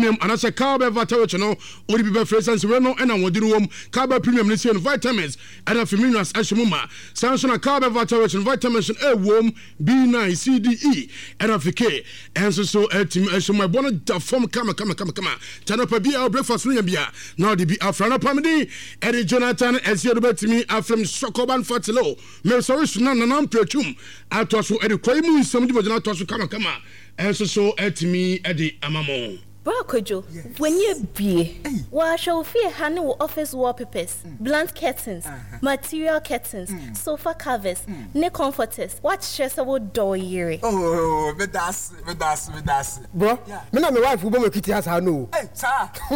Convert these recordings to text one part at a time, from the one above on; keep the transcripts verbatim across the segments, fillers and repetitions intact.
Premium and as a Cowbell Vitality no or the Biba Fragrance Reno and I want to room Cowbell Premium and vitamins and a Feminas Ashimuma Samson Cowbell Vitality vitamins A warm B nine C D E and a K and so so a team as my bonnet da form kama kama kama kama Tanapa be our breakfast bia now the be Afrana Pamidi Eddie Jonathan as you about me Afram Sokoban Fatilo me sorry sunan nan pretum atwaso Eddie Kwaimu nsam di bojana atwaso kama kama and so so at me Eddie Amamo Brakojo, yes. When you be, wa shall fear handle office wallpapers, mm. blunt curtains, uh-huh. material curtains, mm. sofa covers, mm. ne comforters. What stress about door year? Oh, but that's, but that's, but that's. Bro, me na my wife who born kitty has her no. Hey, sir.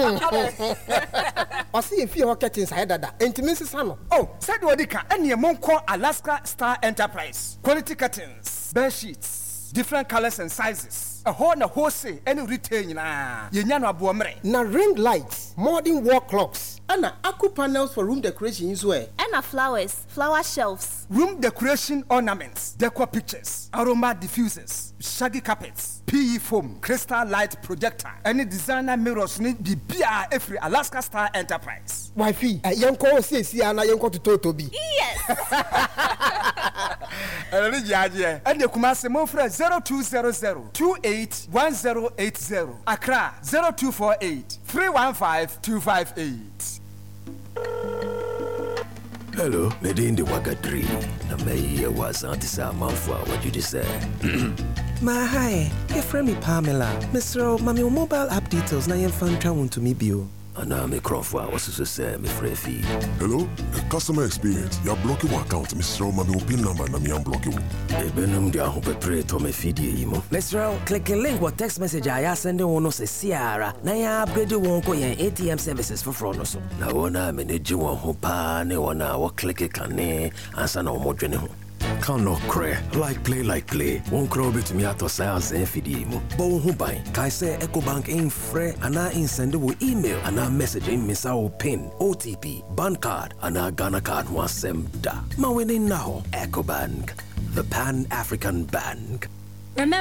I see if you curtains I that. Intimacy sano. Oh, said Wadika, and your mom call Alaska Star Enterprise. Quality curtains, bed sheets, different colors and sizes. A whole na wholesale any retail na yenyano abuomre na ring lights, modern wall clocks, and aqua panels for room decoration as well. And flowers, flower shelves, room decoration ornaments, decor pictures, aroma diffusers, shaggy carpets, P E foam, crystal light projector, any designer mirrors need the B R every Alaska Star Enterprise. Wifey, a young call say see ana young call to Totobi. Yes. And the Kumasi Mofre zero two zero zero two eight one zero eight zero. Accra zero two four eight three one five two five eight. Hello, Medin the Wagadri. Na me was antisa manfwa what you say. Ma hi, your friend me Pamela. Mister Mami mobile app details na yen fan travel to me bio. Ana me Crawford was to say me free fee. Hello, the customer experience. You are blocking my account, Mister Mami pin number na me am blocking. E benum dia ho pepre to me feed imo. Mister click a link or text message I send one no say Sierra. Na ya upgrade won ko yen A T M services for front no so. Na wona manage won ho pa ne wona wo click kan ne ansa na wo dwene ho. Can no cray like play like play. Won't crow bit me out of sales and fidimo. Bon who buy. Kai say EcoBank in free and I in send email and I message in miss our pin, O T P, bank card, and I Ghana card was sem da. Ma winning now. EcoBank, the Pan African Bank.